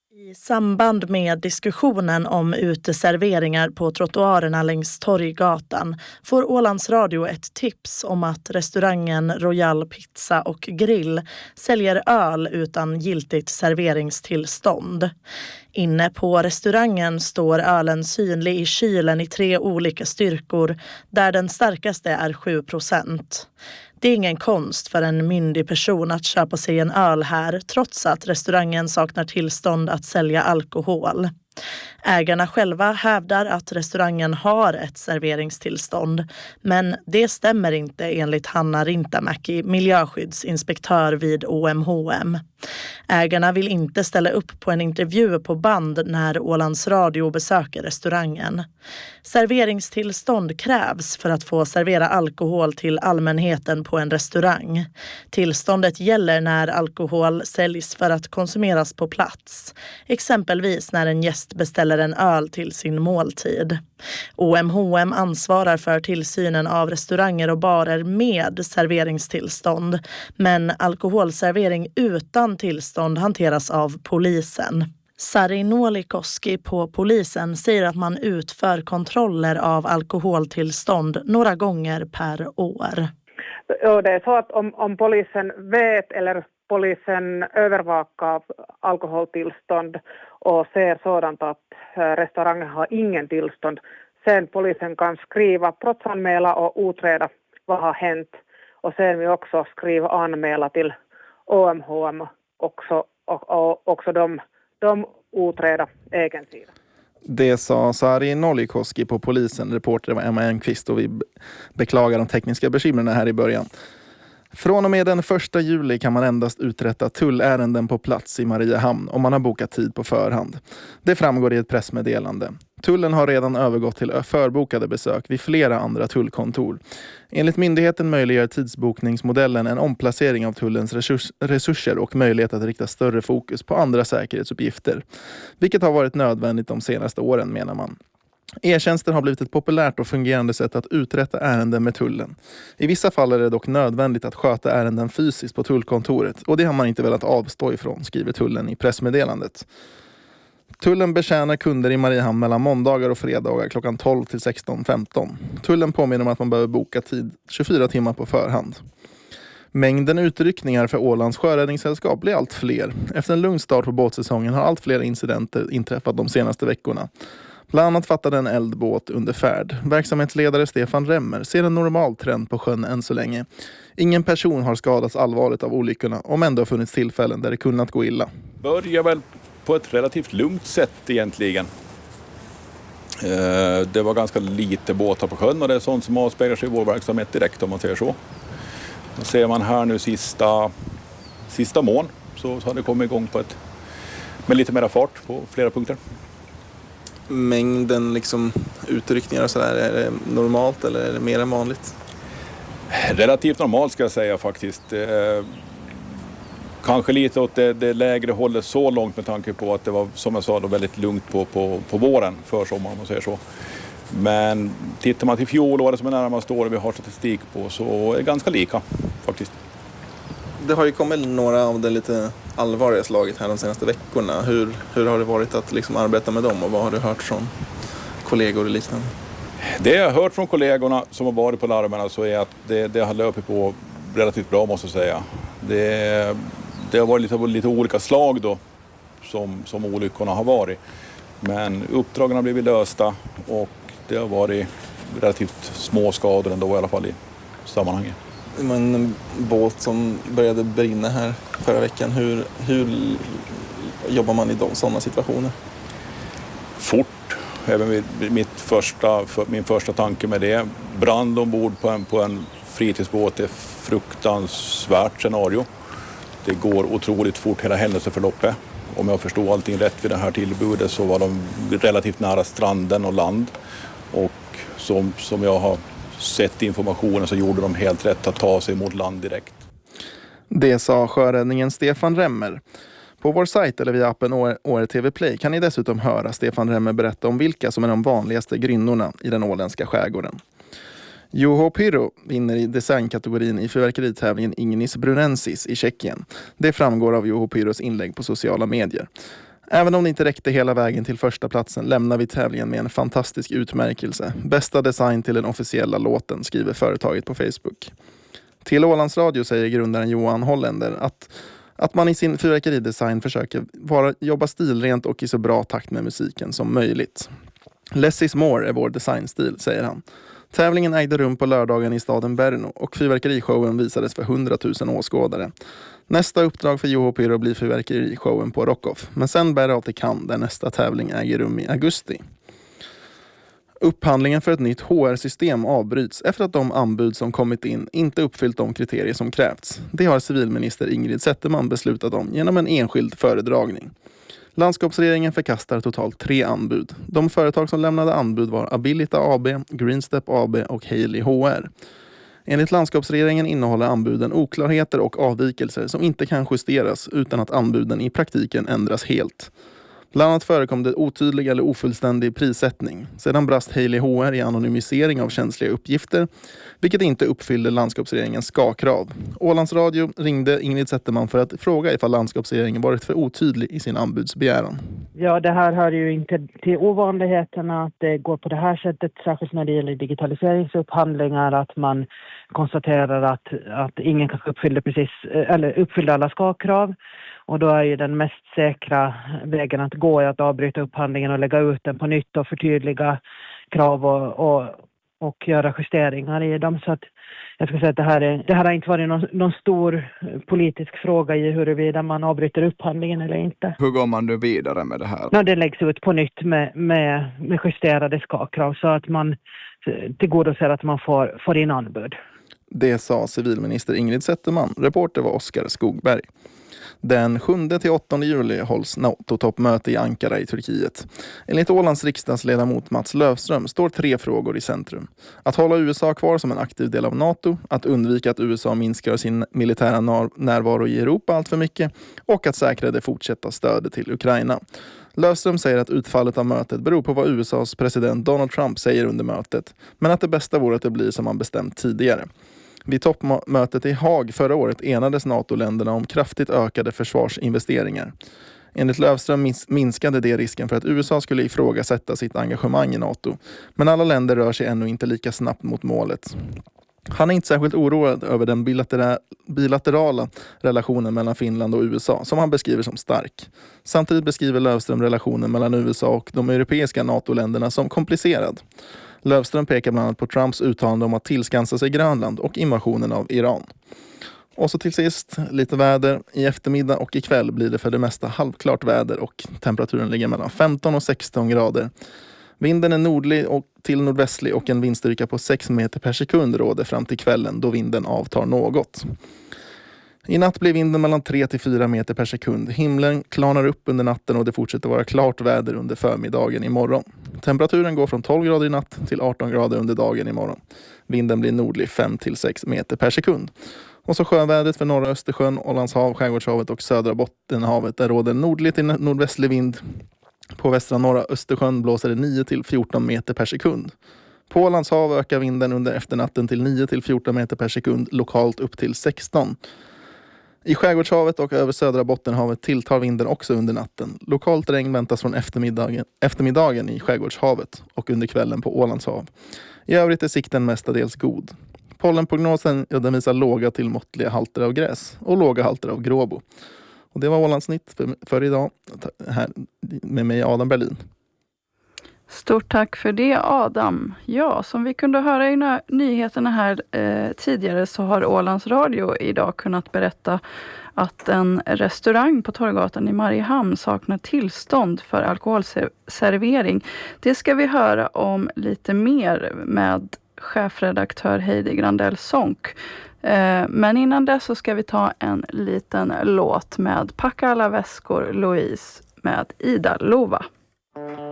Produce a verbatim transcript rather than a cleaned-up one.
I samband med diskussionen om uteserveringar på trottoarerna längs Torggatan får Ålands Radio ett tips om att restaurangen Royal Pizza och Grill säljer öl utan giltigt serveringstillstånd. Inne på restaurangen står ölen synlig i kylen i tre olika styrkor där den starkaste är sju procent. Det är ingen konst för en myndig person att köpa sig en öl här trots att restaurangen saknar tillstånd att sälja alkohol. Ägarna själva hävdar att restaurangen har ett serveringstillstånd, men det stämmer inte enligt Hanna Rintamäki, miljöskyddsinspektör vid O M H M. Ägarna vill inte ställa upp på en intervju på band när Ålands Radio besöker restaurangen. Serveringstillstånd krävs för att få servera alkohol till allmänheten på en restaurang. Tillståndet gäller när alkohol säljs för att konsumeras på plats, exempelvis när en gäst beställer en öl till sin måltid. O M H M ansvarar för tillsynen av restauranger och barer med serveringstillstånd, men alkoholservering utan tillstånd hanteras av polisen. Sari Nuolikoski på polisen säger att man utför kontroller av alkoholtillstånd några gånger per år. Ja, det är så att om, om polisen vet eller polisen övervakar alkoholtillstånd och ser sådant att restaurangen har ingen tillstånd, sen polisen kan skriva brottsanmäla och utreda vad har hänt, och sen vi också skriva anmäla till O M H M också, och, och också de, de utreda egen sida. Det sa Sari Nuolikoski på polisen. Reporter var Emma Enqvist, och vi beklagar de tekniska bekymren här i början. Från och med den första juli kan man endast uträtta tullärenden på plats i Mariehamn om man har bokat tid på förhand. Det framgår i ett pressmeddelande. Tullen har redan övergått till förbokade besök vid flera andra tullkontor. Enligt myndigheten möjliggör tidsbokningsmodellen en omplacering av tullens resurs- resurser och möjlighet att rikta större fokus på andra säkerhetsuppgifter, vilket har varit nödvändigt de senaste åren, menar man. E-tjänsten har blivit ett populärt och fungerande sätt att uträtta ärenden med tullen. I vissa fall är det dock nödvändigt att sköta ärenden fysiskt på tullkontoret, och det har man inte velat avstå ifrån, skriver tullen i pressmeddelandet. Tullen betjänar kunder i Mariehamn mellan måndagar och fredagar klockan tolv till sexton femton. Tullen påminner om att man behöver boka tid tjugofyra timmar på förhand. Mängden utryckningar för Ålands sjöräddningssällskap blir allt fler. Efter en lugn start på båtsäsongen har allt fler incidenter inträffat de senaste veckorna. Bland annat fattade en eldbåt under färd. Verksamhetsledare Stefan Remmer ser en normal trend på sjön än så länge. Ingen person har skadats allvarligt av olyckorna, om ändå har funnits tillfällen där det kunnat gå illa. Börjar väl på ett relativt lugnt sätt egentligen. Det var ganska lite båtar på sjön, och det är sånt som avspeglar sig i vår verksamhet direkt, om man säger så. Då ser man här nu sista, sista mån, så, så har det kommit igång på ett, med lite mer fart på flera punkter. Mängden liksom utryckningar och sådär, är det normalt eller är det mer än vanligt? Relativt normalt ska jag säga faktiskt. Eh, kanske lite åt det, det lägre hållet så långt, med tanke på att det var, som jag sa, då väldigt lugnt på, på, på våren, för sommaren, om man säger så. Men tittar man till fjolåret som är närmast år vi har statistik på, så är det ganska lika faktiskt. Det har ju kommit några av det lite allvarliga slaget här de senaste veckorna. Hur, hur har det varit att liksom arbeta med dem, och vad har du hört från kollegor och liknande? Det jag har hört från kollegorna som har varit på larmerna, så är att det, det har löpt på relativt bra, måste jag säga. Det, det har varit lite, lite olika slag då som, som olyckorna har varit. Men uppdragen har blivit lösta, och det har varit relativt små skador ändå, i alla fall i sammanhanget. En båt som började brinna här förra veckan. Hur, hur jobbar man i de, sådana situationer? Fort. Även vid mitt första, för, min första tanke med det. Brand ombord på en, på en fritidsbåt är fruktansvärt scenario. Det går otroligt fort, hela händelseförloppet. Om jag förstår allting rätt vid det här tillbudet, så var de relativt nära stranden och land. Och som, som jag har sett informationen, så gjorde de helt rätt att ta sig mot land direkt. Det sa sjöräddningen Stefan Remmer. På vår sajt eller via appen O R T V Play kan ni dessutom höra Stefan Remmer berätta om vilka som är de vanligaste grynnorna i den åländska skärgården. Juho Pyro vinner i designkategorin i fyrverkeritävlingen Ignis Brunensis i Tjeckien. Det framgår av Juho Pyros inlägg på sociala medier. Även om det inte räckte hela vägen till första platsen lämnar vi tävlingen med en fantastisk utmärkelse. Bästa design till den officiella låten, skriver företaget på Facebook. Till Ålands Radio säger grundaren Johan Holländer att, att man i sin fyrverkeridesign försöker vara, jobba stilrent och i så bra takt med musiken som möjligt. Less is more är vår designstil, säger han. Tävlingen ägde rum på lördagen i staden Brno och fyrverkerishowen visades för hundratusen åskådare. Nästa uppdrag för Juho Pyrrho blir fyrverkerishowen på Rockoff, men sen bär det av till Cannes där nästa tävling äger rum i augusti. Upphandlingen för ett nytt H R-system avbryts efter att de anbud som kommit in inte uppfyllt de kriterier som krävts. Det har civilminister Ingrid Zetterman beslutat om genom en enskild föredragning. Landskapsregeringen förkastar totalt tre anbud. De företag som lämnade anbud var Abilita A B, Greenstep A B och Haley H R. Enligt landskapsregeringen innehåller anbuden oklarheter och avvikelser som inte kan justeras utan att anbuden i praktiken ändras helt. Bland annat förekom det otydlig eller ofullständig prissättning. Sedan brast Haley H R i anonymisering av känsliga uppgifter, vilket inte uppfyllde landskapsregeringens ska-krav. Ålands Radio ringde Ingrid Zetterman för att fråga ifall landskapsregeringen varit för otydlig i sin anbudsbegäran. Ja, det här hör ju inte till ovanligheterna att det går på det här sättet, särskilt när det gäller digitaliseringsupphandlingar, att man konstaterar att, att ingen kanske uppfyller, precis, eller uppfyller alla ska-krav. Och då är ju den mest säkra vägen att gå att avbryta upphandlingen och lägga ut den på nytt och förtydliga krav och, och, och göra justeringar i dem. Så att jag skulle säga att det här, är, det här har inte varit någon, någon stor politisk fråga i huruvida man avbryter upphandlingen eller inte. Hur går man nu vidare med det här? Ja, det läggs ut på nytt med, med, med justerade ska-krav så att man tillgodoser att man får, får in anbud. Det sa civilminister Ingrid Zetterman. Reporter var Oskar Skogberg. Den sjunde till åttonde juli hålls NATO-toppmöte i Ankara i Turkiet. Enligt Ålands riksdagsledamot Mats Löfström står tre frågor i centrum. Att hålla U S A kvar som en aktiv del av NATO, att undvika att U S A minskar sin militära närvaro i Europa allt för mycket och att säkra det fortsatta stödet till Ukraina. Löfström säger att utfallet av mötet beror på vad U S A:s president Donald Trump säger under mötet, men att det bästa vore att det blir som man bestämt tidigare. Vid toppmötet i Haag förra året enades NATO-länderna om kraftigt ökade försvarsinvesteringar. Enligt Löfström minskade det risken för att U S A skulle ifrågasätta sitt engagemang i NATO. Men alla länder rör sig ännu inte lika snabbt mot målet. Han är inte särskilt oroad över den bilatera- bilaterala relationen mellan Finland och U S A som han beskriver som stark. Samtidigt beskriver Löfström relationen mellan U S A och de europeiska NATO-länderna som komplicerad. Löfström pekar bland annat på Trumps uttalande om att tillskansa sig Grönland och invasionen av Iran. Och så till sist, lite väder. I eftermiddag och ikväll blir det för det mesta halvklart väder och temperaturen ligger mellan femton och sexton grader. Vinden är nordlig och till nordvästlig och en vindstyrka på sex meter per sekund råder fram till kvällen då vinden avtar något. I natt blir vinden mellan tre till fyra meter per sekund. Himlen klarnar upp under natten och det fortsätter vara klart väder under förmiddagen imorgon. Temperaturen går från tolv grader i natt till arton grader under dagen imorgon. Vinden blir nordlig fem till sex meter per sekund. Och så sjövädret för norra Östersjön, Ålands hav, Skärgårdshavet och södra Bottenhavet. Där råder nordlig till nordvästlig vind. På västra norra Östersjön blåser det nio till fjorton meter per sekund. På Ålands hav ökar vinden under efternatten till nio till fjorton meter per sekund, lokalt upp till sexton. I Skärgårdshavet och över södra Bottenhavet tilltar vinden också under natten. Lokalt regn väntas från eftermiddagen, eftermiddagen i Skärgårdshavet och under kvällen på Ålands hav. I övrigt är sikten mestadels god. Pollenprognosen den visar låga till måttliga halter av gräs och låga halter av gråbo. Och det var Ålandsnytt för, för idag. Här med mig Adam Berlin. Stort tack för det, Adam. Ja, som vi kunde höra i nö- nyheterna här eh, tidigare så har Ålands Radio idag kunnat berätta att en restaurang på Torggatan i Mariehamn saknar tillstånd för alkoholservering. Det ska vi höra om lite mer med chefredaktör Heidi Grandell Sonck. Eh, men innan dess så ska vi ta en liten låt med Packa alla väskor, Louise med Ida Lova.